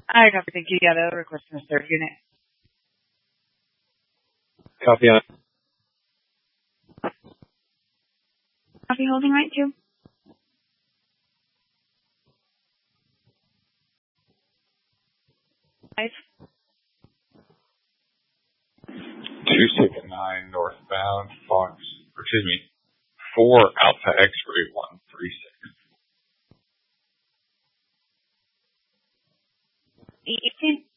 I don't think you got a request in the third unit. Copy on. Copy holding right too. Five. 269 northbound, 4 Alpha X-ray 136. 18.